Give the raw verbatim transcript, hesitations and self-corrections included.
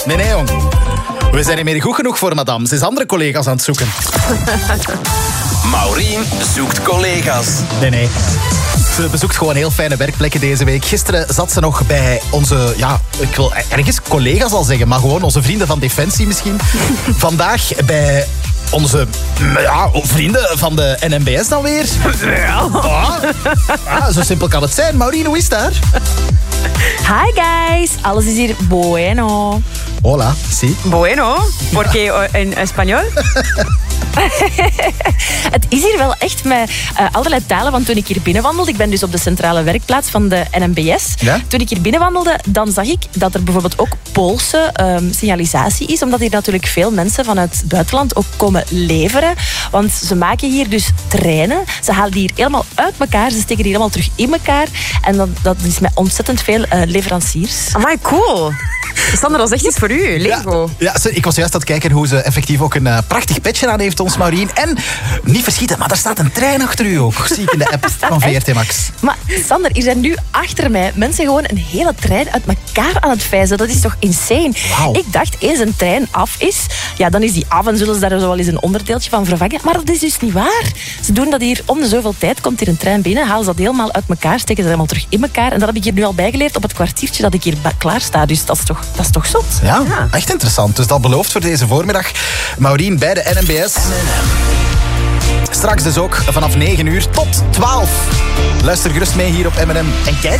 Nee, nee, jong. We zijn niet meer goed genoeg voor madame. Ze is andere collega's aan het zoeken. Maureen zoekt collega's. Nee, nee. Ze bezoekt gewoon heel fijne werkplekken deze week. Gisteren zat ze nog bij onze, ja, ik wil ergens collega's al zeggen, maar gewoon onze vrienden van Defensie misschien. Vandaag bij onze ja, vrienden van de N M B S dan weer. Ja. Ah, ah, zo simpel kan het zijn. Maureen, hoe is het daar? Hi guys, alles is hier bueno. Hola, sí. Bueno, porque en español? Het is hier wel echt met uh, allerlei talen, want toen ik hier binnenwandelde, ik ben dus op de centrale werkplaats van de N M B S, ja? Toen ik hier binnenwandelde, dan zag ik dat er bijvoorbeeld ook Poolse um, signalisatie is, omdat hier natuurlijk veel mensen vanuit het buitenland ook komen leveren, want ze maken hier dus treinen, ze halen die hier helemaal uit elkaar, ze steken die helemaal terug in elkaar en dat, dat is met ontzettend veel uh, leveranciers. Amai, cool. Sander, dat is echt iets voor u, Lego. Ja, ja, ik was juist aan het kijken hoe ze effectief ook een uh, prachtig petje aan heeft, ons Maureen. En, niet verschieten, maar er staat een trein achter u ook. Zie ik in de app van V R T Max. Maar Sander, hier zijn nu achter mij mensen gewoon een hele trein uit elkaar aan het vijzen. Dat is toch insane? Wow. Ik dacht, eens een trein af is, ja, dan is die af en zullen ze daar zo wel eens een onderdeeltje van vervangen. Maar dat is dus niet waar. Ze doen dat hier om de zoveel tijd, komt hier een trein binnen, halen ze dat helemaal uit elkaar, steken ze helemaal terug in elkaar. En dat heb ik hier nu al bijgeleerd op het kwartiertje dat ik hier klaar sta. Dus dat is toch, dat is toch zot? Ja, ja, echt interessant. Dus dat belooft voor deze voormiddag. Maureen bij de N M B S. Straks dus ook vanaf negen uur tot twaalf. Luister gerust mee hier op M en M. En kijk